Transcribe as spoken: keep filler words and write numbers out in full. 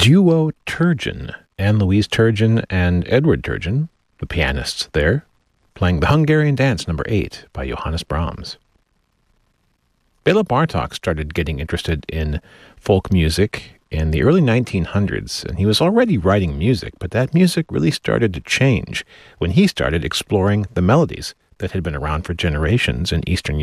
duo Turgeon, Anne-Louise Turgeon and Edward Turgeon, the pianists there, playing the Hungarian Dance number eight by Johannes Brahms. Bela Bartok started getting interested in folk music in the early nineteen hundreds, and he was already writing music, but that music really started to change when he started exploring the melodies that had been around for generations in Eastern